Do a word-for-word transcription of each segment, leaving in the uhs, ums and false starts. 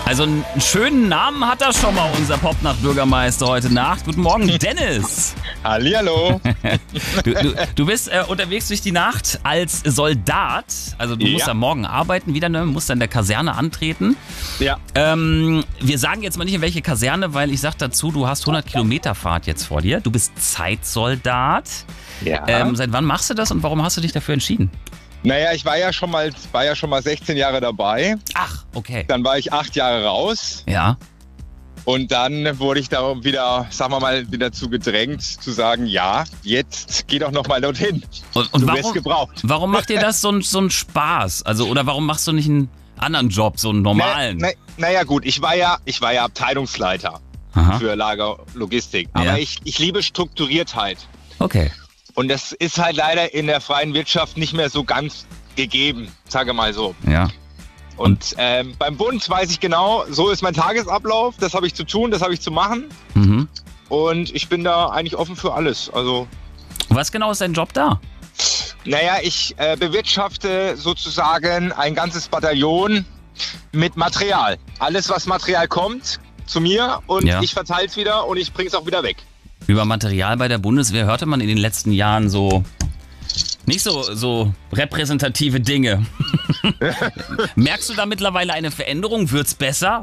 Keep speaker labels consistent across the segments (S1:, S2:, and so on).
S1: Also einen schönen Namen hat er schon mal, unser Popnacht-Bürgermeister heute Nacht. Guten Morgen, Dennis.
S2: Hallihallo.
S1: Du, du, du bist äh, unterwegs durch die Nacht als Soldat. Also du
S2: Ja.
S1: musst am Morgen arbeiten, wieder ne, musst dann in der Kaserne antreten.
S2: Ja.
S1: Ähm, wir sagen jetzt mal nicht in welche Kaserne, weil ich sag dazu, du hast hundert Kilometer Fahrt jetzt vor dir. Du bist Zeitsoldat.
S2: Ja.
S1: Ähm, seit wann machst du das und warum hast du dich dafür entschieden?
S2: Naja, ich war ja schon mal, war ja schon mal sechzehn Jahre dabei.
S1: Ach, okay.
S2: Dann war ich acht Jahre raus.
S1: Ja.
S2: Und dann wurde ich da wieder, sagen wir mal, wieder zu gedrängt, zu sagen, ja, jetzt geh doch noch mal dorthin.
S1: Und, und
S2: du
S1: warum,
S2: wirst gebraucht.
S1: warum macht dir das so, ein- so einen Spaß? Also, oder warum machst du nicht einen anderen Job, so einen normalen?
S2: Na, na, naja gut, ich war ja, ich war ja Abteilungsleiter
S1: Aha.
S2: für Lagerlogistik. Aber
S1: Ja.
S2: ich, ich liebe Strukturiertheit.
S1: Okay.
S2: Und das ist halt leider in der freien Wirtschaft nicht mehr so ganz gegeben, sage mal so.
S1: Ja.
S2: Und ähm, beim Bund weiß ich genau, so ist mein Tagesablauf, das habe ich zu tun, das habe ich zu machen.
S1: Mhm.
S2: Und ich bin da eigentlich offen für alles. Also,
S1: Was genau ist dein Job da?
S2: naja, ich äh, bewirtschafte sozusagen ein ganzes Bataillon mit Material. Alles, was Material kommt, zu mir und
S1: Ja.
S2: ich verteile es wieder und ich bringe es auch wieder weg.
S1: Über Material bei der Bundeswehr hörte man in den letzten Jahren so nicht so, so repräsentative Dinge. Merkst du da mittlerweile eine Veränderung? Wird's besser?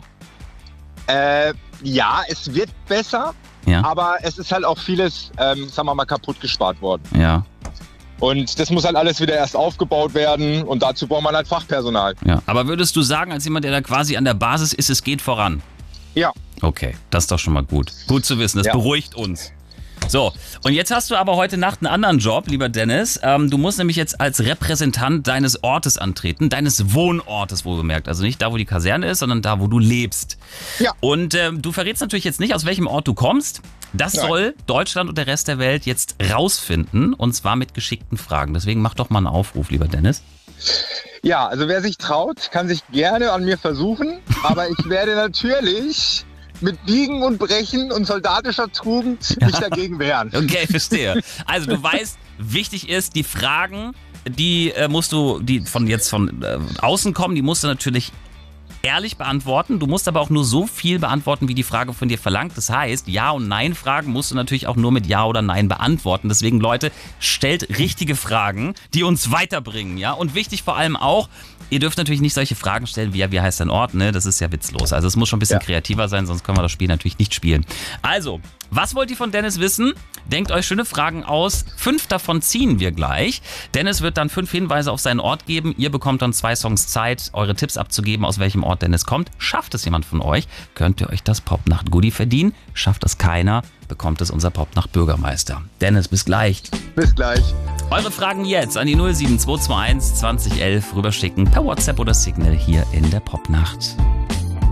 S2: Äh, ja, es wird besser,
S1: Ja.
S2: aber es ist halt auch vieles, ähm, sagen wir mal, kaputt gespart worden.
S1: Ja.
S2: Und das muss halt alles wieder erst aufgebaut werden und dazu braucht man halt Fachpersonal.
S1: Ja. Aber würdest du sagen, als jemand, der da quasi an der Basis ist, es geht voran?
S2: Ja.
S1: Okay, das ist doch schon mal gut. Gut zu wissen, das
S2: Ja.
S1: beruhigt uns. So, und jetzt hast du aber heute Nacht einen anderen Job, lieber Dennis. Ähm, du musst nämlich jetzt als Repräsentant deines Ortes antreten, deines Wohnortes wohlgemerkt. Also nicht da, wo die Kaserne ist, sondern da, wo du lebst.
S2: Ja.
S1: Und ähm, du verrätst natürlich jetzt nicht, aus welchem Ort du kommst. Das
S2: Nein.
S1: soll Deutschland und der Rest der Welt jetzt rausfinden, und zwar mit geschickten Fragen. Deswegen mach doch mal einen Aufruf, lieber Dennis.
S2: Ja, also wer sich traut, kann sich gerne an mir versuchen, aber ich werde natürlich mit Biegen und Brechen und soldatischer Tugend mich dagegen wehren.
S1: Okay, verstehe. Also du weißt, wichtig ist, die Fragen, die äh, musst du, die von jetzt von äh, außen kommen, die musst du natürlich ehrlich beantworten. Du musst aber auch nur so viel beantworten, wie die Frage von dir verlangt. Das heißt, Ja- und Nein-Fragen musst du natürlich auch nur mit Ja oder Nein beantworten. Deswegen, Leute, stellt richtige Fragen, die uns weiterbringen, ja? Und wichtig vor allem auch, ihr dürft natürlich nicht solche Fragen stellen wie, ja, wie heißt dein Ort, ne? Das ist ja witzlos. Also es muss schon ein bisschen
S2: Ja.
S1: kreativer sein, sonst können wir das Spiel natürlich nicht spielen. Also, was wollt ihr von Dennis wissen? Denkt euch schöne Fragen aus. Fünf davon ziehen wir gleich. Dennis wird dann fünf Hinweise auf seinen Ort geben. Ihr bekommt dann zwei Songs Zeit, eure Tipps abzugeben, aus welchem Ort Dennis kommt. Schafft es jemand von euch, könnt ihr euch das Popnacht-Goodie verdienen. Schafft es keiner, bekommt es unser Popnacht-Bürgermeister. Dennis, bis gleich.
S2: Bis gleich.
S1: Eure Fragen jetzt an die null sieben zwei zwei eins zwanzig elf rüberschicken per WhatsApp oder Signal hier in der Popnacht.